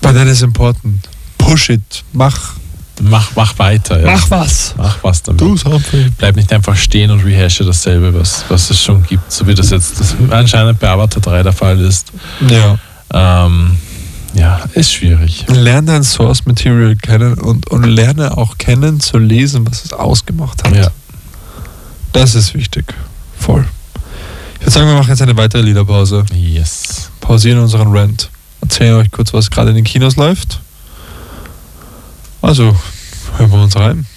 But that is important. Push it. Mach weiter. Ja. Mach was. Mach was damit. Do something. Bleib nicht einfach stehen und rehashe dasselbe, was es schon gibt, so wie das jetzt anscheinend bei Avatar 3 der Fall ist. Ja. Ja, ist schwierig. Lerne dein Source Material kennen und lerne auch kennen zu lesen, was es ausgemacht hat. Ja. Das ist wichtig. Voll. Ich würde sagen, wir machen jetzt eine weitere Liederpause. Yes. Pausieren unseren Rant. Erzählen euch kurz, was gerade in den Kinos läuft. Also, hören wir uns rein.